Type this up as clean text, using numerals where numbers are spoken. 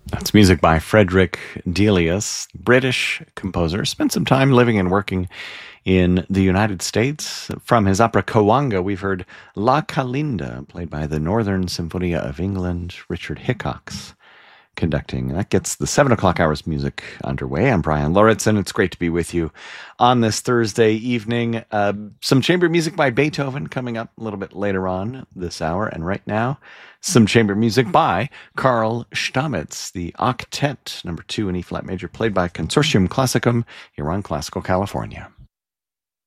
That's music by Frederick Delius, British composer. Spent some time living and working in the United States. From his opera Coanga, we've heard La Calinda, played by the Northern Symphonia of England, Richard Hickox conducting. That gets the 7 o'clock hours music underway. I'm Brian Lauritsen. It's great to be with you on this Thursday evening. Some chamber music by Beethoven coming up a little bit later on this hour. And right now, some chamber music by Karl Stamitz, the Octet number 2 in E-flat major, played by Consortium Classicum here on Classical California.